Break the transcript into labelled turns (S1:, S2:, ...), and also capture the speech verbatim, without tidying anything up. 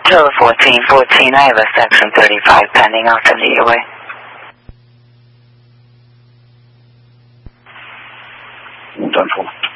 S1: Tower fourteen fourteen, I have a section thirty-five pending. I'll send it your way.
S2: Done for.